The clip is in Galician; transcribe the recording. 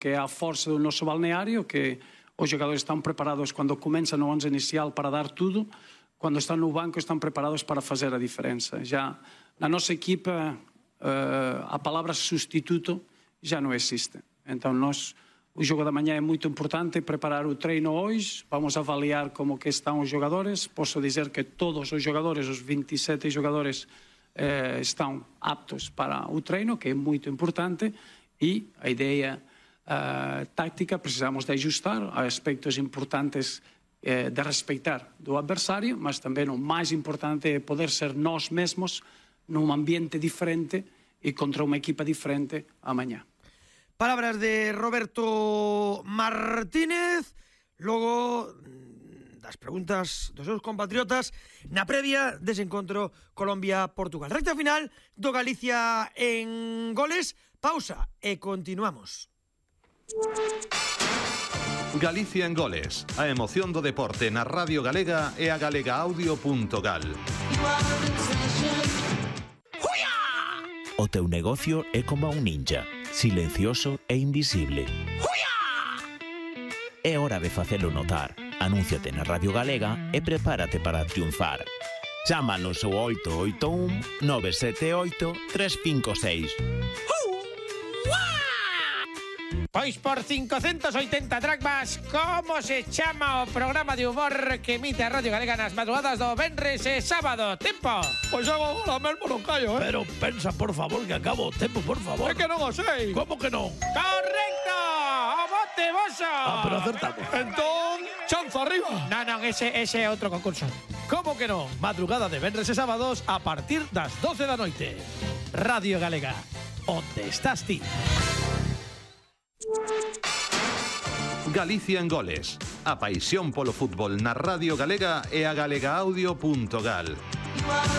que é a forza do noso balneario, que os jogadores están preparados cando comenzan no 11 inicial para dar tudo, cando están no banco están preparados para fazer a diferença. Já na nosa equipa a palabra sustituto já non existe. Entón, o jogo da mañá é moito importante, preparar o treino hoxe, vamos avaliar como que están os jogadores. Posso dizer que todos os jogadores, os 27 jogadores, estão aptos para o treino, que é muito importante, e a ideia táctica precisamos de ajustar a aspectos importantes de respeitar do adversário, mas também o mais importante é poder ser nós mesmos num ambiente diferente e contra uma equipa diferente amanhã. Palabras de Roberto Martínez, logo das preguntas dos seus compatriotas na previa dese encontro Colombia-Portugal. Recta final do Galicia en goles, pausa e continuamos. Galicia en goles, a emoción do deporte na Radio Galega e a galegaaudio.gal. O teu negocio é como un ninja, silencioso e invisible. É hora de facelo notar. Anúnciate na Radio Galega e prepárate para triunfar. Chámanos ao 881 978 356. Pois por 580 dracmas, como se chama o programa de humor que emite a Radio Galega nas madrugadas do venres e sábado? Tempo! Pois agora mesmo non callo, Pero pensa, por favor, que acabo o tempo, por favor. É que non o sei. Como que non? Correcto! O bote voso! Pero acertamos. Entón, chanza arriba. Non, ese é outro concurso. Como que non? Madrugada de venres e sábados a partir das 12 da noite. Radio Galega, onde estás ti? Galicia en goles, a paixón polo fútbol na Radio Galega e a galegaaudio.gal.